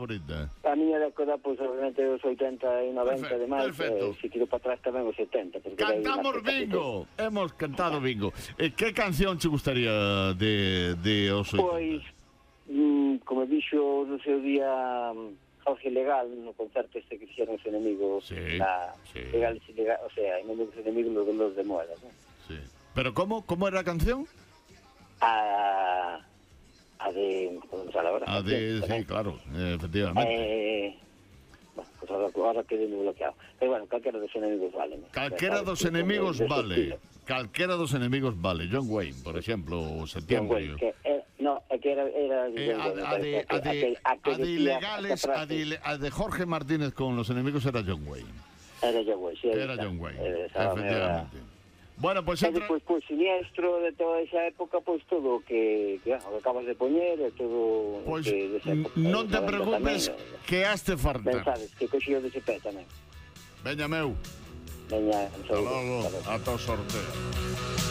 favorita? A miña década, pois, obviamente, os 80 e 90 Perfecto, e demais, perfecto. se tiro para atrás tamén os 70. porque daí Cantamos marca casi todo. bingo. Hemos cantado bingo. Que canción te gustaría de os 80? Pois, como dixo no seu día Jorge Legal, no concerto este que fixeron os enemigos, Sí, sí. Legales, o sea, enemigos enemigos de los de Moedas, ¿no? Sí. Pero ¿cómo era la canción? A de... ¿cómo sale ahora? Sí, claro, efectivamente. Bueno, pues ahora quedé bloqueado. Pero bueno, calquera dos enemigos vale, ¿no? Calquera dos enemigos vale. Calquera dos enemigos vale. John Wayne, por exemplo, o Septiembre. No, é que era A de Ilegales, a de Jorge Martínez con los enemigos era John Wayne. Era John Wayne, sí. Era John Wayne, efectivamente. Bueno, pues entra... Pois Siniestro de toda esa época, pois todo o que acabas de poñer, todo... Pois non te preocupes que haste farta. Ben sabes, que coxío de ese pé tamén. Veña meu. Veña, hasta logo, ata o sorteo.